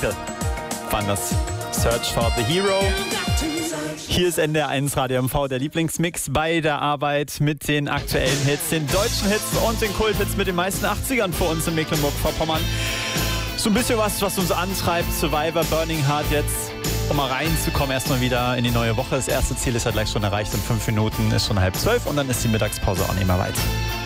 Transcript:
Michael waren das. Search for the Hero. Hier ist NDR1 Radio MV, der Lieblingsmix bei der Arbeit mit den aktuellen Hits, den deutschen Hits und den Kulthits mit den meisten 80ern für uns in Mecklenburg-Vorpommern. So ein bisschen was uns antreibt. Survivor, Burning Heart jetzt, um mal reinzukommen, erstmal wieder in die neue Woche. Das erste Ziel ist ja gleich schon erreicht. In 5 Minuten ist schon 11:30 und dann ist die Mittagspause auch nicht mehr weit.